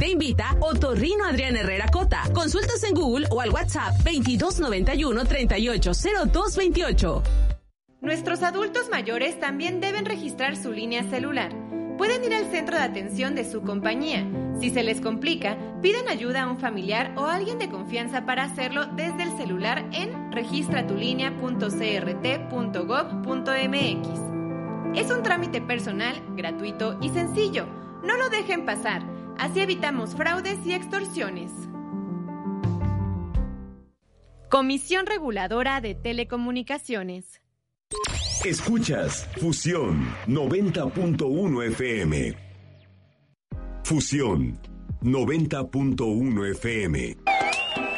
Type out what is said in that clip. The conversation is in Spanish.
te invita Otorrino Adrián Herrera Cota. Consultas en Google o al WhatsApp 2291-380228. Nuestros adultos mayores también deben registrar su línea celular. Pueden ir al centro de atención de su compañía. Si se les complica, pidan ayuda a un familiar o a alguien de confianza para hacerlo desde el celular en registratulinea.crt.gov.mx. Es un trámite personal, gratuito y sencillo. No lo dejen pasar. Así evitamos fraudes y extorsiones. Comisión Reguladora de Telecomunicaciones. Escuchas Fusión 90.1 FM. Fusión 90.1 FM.